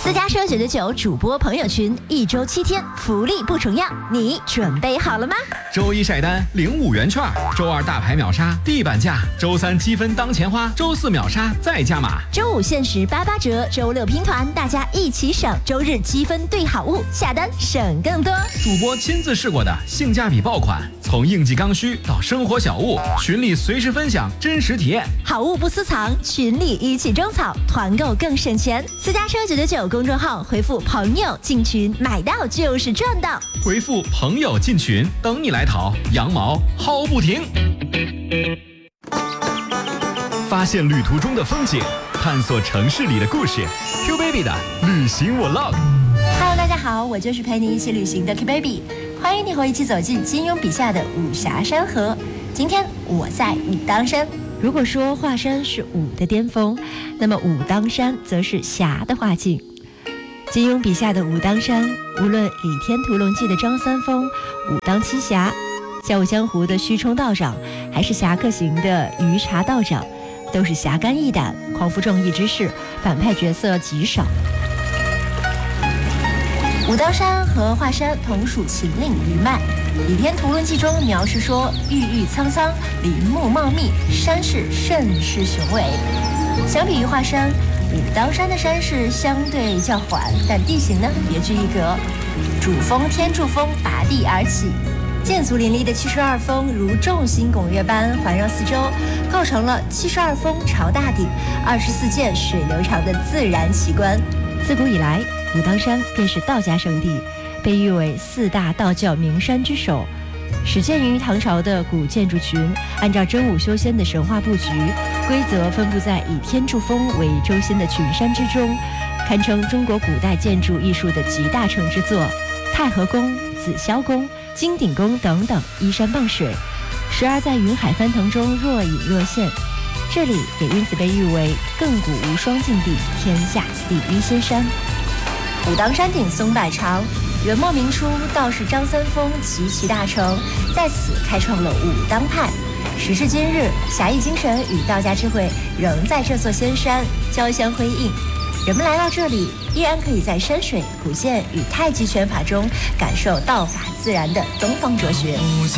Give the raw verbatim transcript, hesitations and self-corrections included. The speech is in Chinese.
私家车九九九主播朋友群，一周七天，福利不重样，你准备好了吗？ 周一晒单领五元券，周二大牌秒杀地板价，周三积分当钱花，周四秒杀再加码， 周五限时八八折，周六拼团，大家一起省，周日积分兑好物，下单省更多。 主播亲自试过的性价比爆款，从应季刚需到生活小物，群里随时分享真实体验， 好物不私藏，群里一起种草，团购更省钱。私家车九九九公众号回复朋友进群，买到就是赚到。 回复朋友进群，等你来淘，羊毛薅不停。发现旅途中的风景，探索城市里的故事。Q Baby 的旅行我 love。Hello， 大家好，我就是陪你一起旅行的 Q Baby， 欢迎你和我一起走进金庸笔下的武侠山河。今天我在武当山。如果说华山是武的巅峰，那么武当山则是侠的画境。金庸笔下的武当山，无论《倚天屠龙记》的张三丰、武当七侠，笑傲江湖的虚冲道长，还是侠客行的鱼茶道长，都是侠肝义胆、匡扶正义之士，反派角色极少。武当山和华山同属秦岭余脉，《倚天屠龙记》中描述说，郁郁苍苍，林木茂密，山势甚是雄伟。相比于华山，武当山的山势相对较缓，但地形呢别具一格，主峰天柱峰拔地而起，剑足林立的七十二峰如众星拱月般环绕四周，构成了七十二峰朝大顶、二十四涧水流长的自然奇观。自古以来，武当山便是道家圣地，被誉为四大道教名山之首。始建于唐朝的古建筑群，按照真武修仙的神话布局，规则分布在以天柱峰为中心的群山之中，堪称中国古代建筑艺术的集大成之作。太和宫、紫霄宫、金鼎宫等等依山傍水，时而在云海翻腾中若隐若现。这里也因此被誉为亘古无双境地，天下第一仙山。武当山顶松柏长，元末明初道士张三丰集其大成，在此开创了武当派。时至今日，侠义精神与道家智慧仍在这座仙山交相辉映。人们来到这里，依然可以在山水、古剑与太极拳法中感受道法自然的东方哲学。